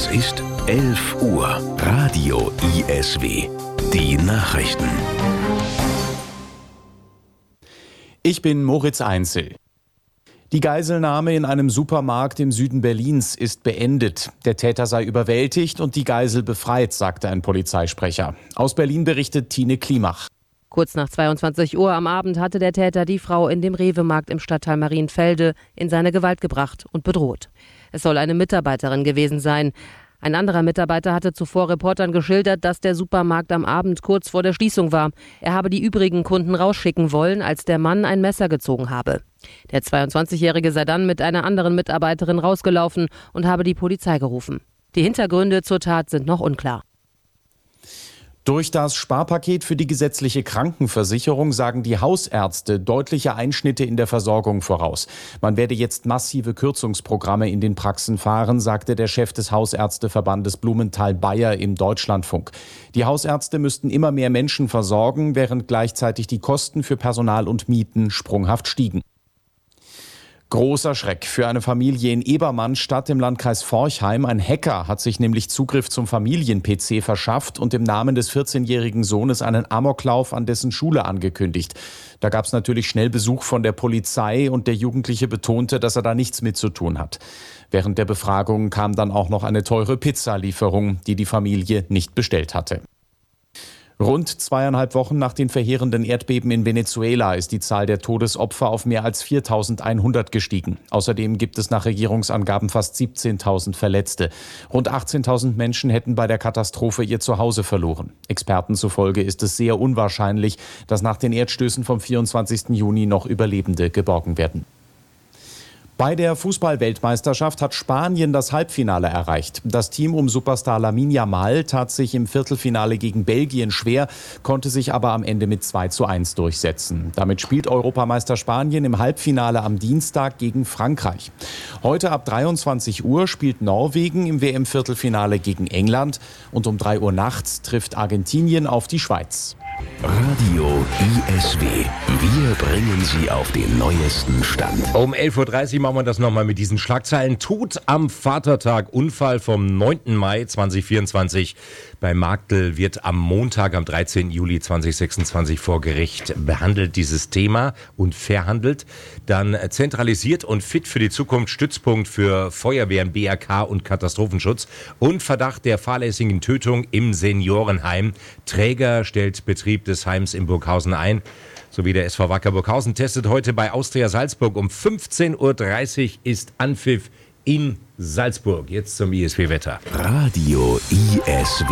Es ist 11 Uhr. Radio ISW. Die Nachrichten. Ich bin Moritz Einzel. Die Geiselnahme in einem Supermarkt im Süden Berlins ist beendet. Der Täter sei überwältigt und die Geisel befreit, sagte ein Polizeisprecher. Aus Berlin berichtet Tine Klimach. Kurz nach 22 Uhr am Abend hatte der Täter die Frau in dem Rewe-Markt im Stadtteil Marienfelde in seine Gewalt gebracht und bedroht. Es soll eine Mitarbeiterin gewesen sein. Ein anderer Mitarbeiter hatte zuvor Reportern geschildert, dass der Supermarkt am Abend kurz vor der Schließung war. Er habe die übrigen Kunden rausschicken wollen, als der Mann ein Messer gezogen habe. Der 22-Jährige sei dann mit einer anderen Mitarbeiterin rausgelaufen und habe die Polizei gerufen. Die Hintergründe zur Tat sind noch unklar. Durch das Sparpaket für die gesetzliche Krankenversicherung sagen die Hausärzte deutliche Einschnitte in der Versorgung voraus. Man werde jetzt massive Kürzungsprogramme in den Praxen fahren, sagte der Chef des Hausärzteverbandes Blumenthal-Bayer im Deutschlandfunk. Die Hausärzte müssten immer mehr Menschen versorgen, während gleichzeitig die Kosten für Personal und Mieten sprunghaft stiegen. Großer Schreck für eine Familie in Ebermannstadt im Landkreis Forchheim. Ein Hacker hat sich nämlich Zugriff zum Familien-PC verschafft und im Namen des 14-jährigen Sohnes einen Amoklauf an dessen Schule angekündigt. Da gab es natürlich schnell Besuch von der Polizei und der Jugendliche betonte, dass er da nichts mit zu tun hat. Während der Befragung kam dann auch noch eine teure Pizzalieferung, die die Familie nicht bestellt hatte. Rund 2,5 Wochen nach den verheerenden Erdbeben in Venezuela ist die Zahl der Todesopfer auf mehr als 4.100 gestiegen. Außerdem gibt es nach Regierungsangaben fast 17.000 Verletzte. Rund 18.000 Menschen hätten bei der Katastrophe ihr Zuhause verloren. Experten zufolge ist es sehr unwahrscheinlich, dass nach den Erdstößen vom 24. Juni noch Überlebende geborgen werden. Bei der Fußball-Weltmeisterschaft hat Spanien das Halbfinale erreicht. Das Team um Superstar Lamine Yamal tat sich im Viertelfinale gegen Belgien schwer, konnte sich aber am Ende mit 2:1 durchsetzen. Damit spielt Europameister Spanien im Halbfinale am Dienstag gegen Frankreich. Heute ab 23 Uhr spielt Norwegen im WM-Viertelfinale gegen England und um 3 Uhr nachts trifft Argentinien auf die Schweiz. Radio ISW. Wir bringen Sie auf den neuesten Stand. Um 11.30 Uhr machen wir das nochmal mit diesen Schlagzeilen. Tod am Vatertag. Unfall vom 9. Mai 2024. Bei Marktl wird am Montag, am 13. Juli 2026 vor Gericht behandelt dieses Thema und verhandelt. Dann zentralisiert und fit für die Zukunft Stützpunkt für Feuerwehren, BRK und Katastrophenschutz. Und Verdacht der fahrlässigen Tötung im Seniorenheim. Träger stellt Betrieb des Heims in Burghausen ein. Sowie der SV Wacker Burghausen testet heute bei Austria Salzburg. Um 15.30 Uhr ist Anpfiff in Salzburg. Jetzt zum ISW-Wetter. Radio ISW.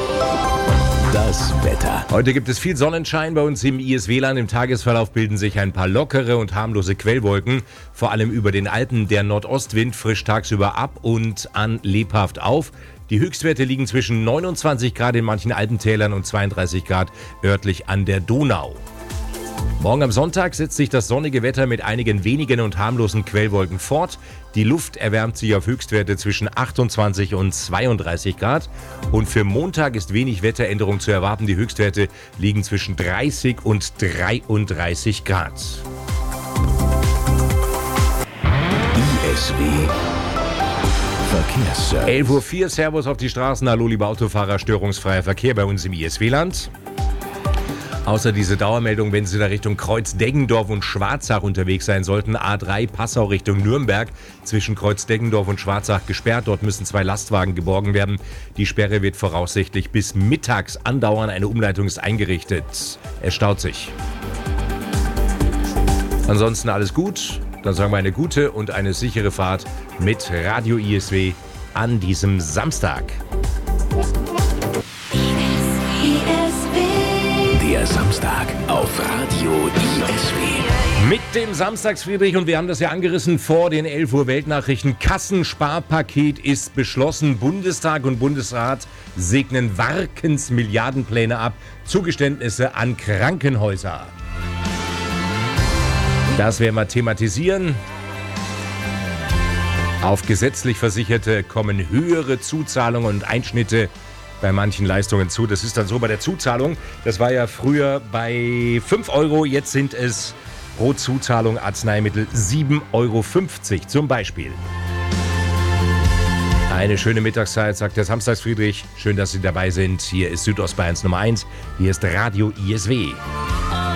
Das Wetter. Heute gibt es viel Sonnenschein bei uns im ISW-Land. Im Tagesverlauf bilden sich ein paar lockere und harmlose Quellwolken. Vor allem über den Alpen. Der Nordostwind frischt tagsüber ab und an lebhaft auf. Die Höchstwerte liegen zwischen 29 Grad in manchen Alpentälern und 32 Grad örtlich an der Donau. Morgen am Sonntag setzt sich das sonnige Wetter mit einigen wenigen und harmlosen Quellwolken fort. Die Luft erwärmt sich auf Höchstwerte zwischen 28 und 32 Grad. Und für Montag ist wenig Wetteränderung zu erwarten. Die Höchstwerte liegen zwischen 30 und 33 Grad. ISW Verkehrsservice. 11.04 Uhr, Servus auf die Straßen. Hallo, liebe Autofahrer, störungsfreier Verkehr bei uns im ISW-Land. Außer diese Dauermeldung, wenn Sie da Richtung Kreuz-Deggendorf und Schwarzach unterwegs sein sollten. A3 Passau Richtung Nürnberg. Zwischen Kreuz-Deggendorf und Schwarzach gesperrt. Dort müssen 2 Lastwagen geborgen werden. Die Sperre wird voraussichtlich bis mittags andauern. Eine Umleitung ist eingerichtet. Es staut sich. Ansonsten alles gut. Dann sagen wir eine gute und eine sichere Fahrt mit Radio ISW an diesem Samstag. Der Samstag auf Radio ISW. Mit dem Samstagsfriedrich, und wir haben das ja angerissen vor den 11 Uhr Weltnachrichten. Kassensparpaket ist beschlossen. Bundestag und Bundesrat segnen Warkens Milliardenpläne ab. Zugeständnisse an Krankenhäuser. Das werden wir thematisieren. Auf gesetzlich Versicherte kommen höhere Zuzahlungen und Einschnitte bei manchen Leistungen zu. Das ist dann so bei der Zuzahlung. Das war ja früher bei 5 Euro. Jetzt sind es pro Zuzahlung Arzneimittel 7,50 Euro zum Beispiel. Eine schöne Mittagszeit, sagt der Samstagsfriedrich. Schön, dass Sie dabei sind. Hier ist Südostbayerns Nummer 1. Hier ist Radio ISW.